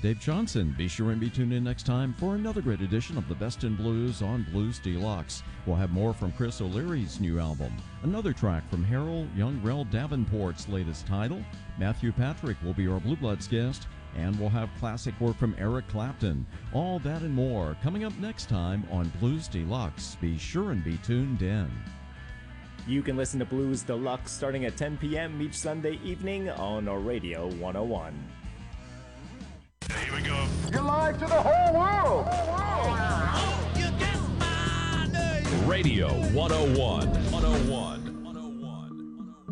Dave Johnson. Be sure and be tuned in next time for another great edition of the Best in Blues on Blues Deluxe. We'll have more from Chris O'Leary's new album, another track from Harold Youngrell Davenport's latest title. Matthew Patrick will be our Blue Bloods guest, and we'll have classic work from Eric Clapton. All that and more coming up next time on Blues Deluxe. Be sure and be tuned in. You can listen to Blues Deluxe starting at 10 p.m. each Sunday evening on Radio 101. Here we go. You're live to the whole world. Radio 101. 101.